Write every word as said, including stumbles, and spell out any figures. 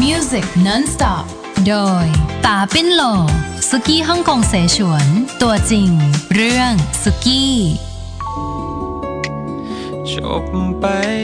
Music Non-stop โดยตาปิ้นโหลสุกี้ฮ่องกงเสฉวนตัวจริงเรื่องสุกี้จบไป